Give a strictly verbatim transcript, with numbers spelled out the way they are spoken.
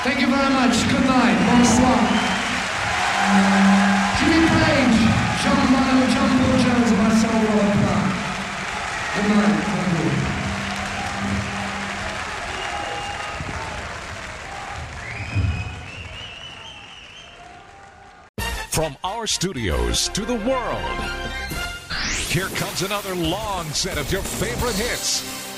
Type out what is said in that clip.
Thank you very much. Good night. Bonsoir. Jimmy Page, John Bonham, John Paul Jones, and myself, Robert Plant. Good night. Thank you. From our studios to the world, here comes another long set of your favorite hits.